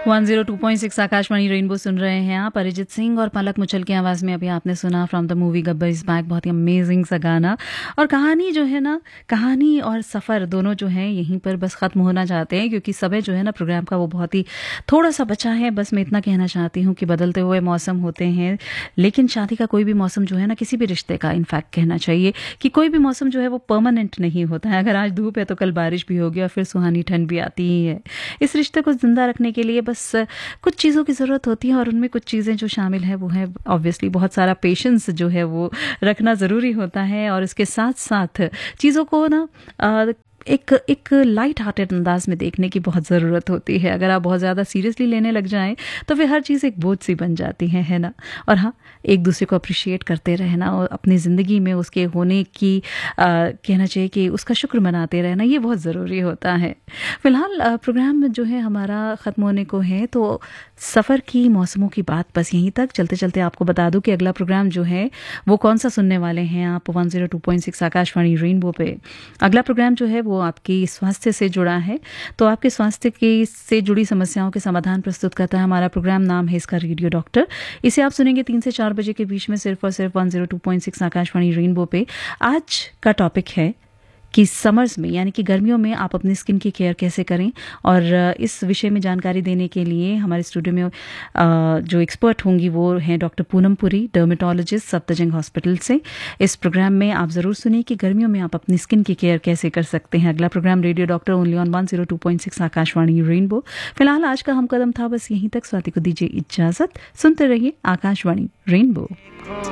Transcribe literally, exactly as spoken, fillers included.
One zero two point six Akashvani rainbow सुन रहे हैं आप। अरिजीत सिंह और पलक मुचल की आवाज़ में अभी आपने सुना from the movie Gabbar is back. बहुत ही अमेजिंग सा गाना। और कहानी जो है ना, कहानी और सफ़र दोनों जो है यहीं पर बस ख़त्म होना चाहते हैं, क्योंकि समय जो है ना प्रोग्राम का वो बहुत ही थोड़ा सा बचा है। बस मैं इतना कहना चाहती हूँ कि बदलते हुए मौसम होते हैं, लेकिन शादी का कोई भी मौसम जो है ना, किसी भी रिश्ते का इनफैक्ट कहना चाहिए कि कोई भी मौसम जो है वो परमानेंट नहीं होता है। अगर आज धूप है तो कल बारिश भी होगी और फिर सुहानी ठंड भी आती ही है। इस रिश्ते को जिंदा रखने के लिए बस कुछ चीज़ों की ज़रूरत होती है, और उनमें कुछ चीज़ें जो शामिल है वो है ऑब्वियसली बहुत सारा पेशेंस जो है वो रखना ज़रूरी होता है। और इसके साथ साथ चीज़ों को ना आ, एक एक लाइट हार्टेड अंदाज में देखने की बहुत ज़रूरत होती है। अगर आप बहुत ज़्यादा सीरियसली लेने लग जाएं तो फिर हर चीज़ एक बोझ सी बन जाती है है ना। और हाँ, एक दूसरे को अप्रिशिएट करते रहना और अपनी ज़िंदगी में उसके होने की आ, कहना चाहिए कि उसका शुक्र मनाते रहना, ये बहुत ज़रूरी होता है। फ़िलहाल प्रोग्राम जो है हमारा ख़त्म होने को है, तो सफ़र की मौसमों की बात बस यहीं तक। चलते चलते आपको बता दूं कि अगला प्रोग्राम जो है वो कौन सा सुनने वाले हैं आप one zero two point six Akashvani rainbow पे। अगला प्रोग्राम जो है वो आपकी स्वास्थ्य से जुड़ा है, तो आपके स्वास्थ्य की से जुड़ी समस्याओं के समाधान प्रस्तुत करता है हमारा प्रोग्राम। नाम है इसका रेडियो डॉक्टर। इसे आप सुनेंगे तीन से चार बजे के बीच में सिर्फ और सिर्फ one zero two point six Akashvani rainbow पे। आज का टॉपिक है कि समर्स में यानी कि गर्मियों में आप अपनी स्किन की केयर कैसे करें। और इस विषय में जानकारी देने के लिए हमारे स्टूडियो में जो एक्सपर्ट होंगी वो हैं doctor Poonam Puri, dermatologist, सप्तजंग hospital से। इस प्रोग्राम में आप ज़रूर सुनिए कि गर्मियों में आप अपनी स्किन की केयर कैसे कर सकते हैं। अगला programme radio doctor only on one zero two point six Akashvani rainbow. फिलहाल आज का हम कदम था बस यहीं तक। स्वाति को दीजिए इजाज़त। सुनते रहिए आकाशवाणी रेनबो।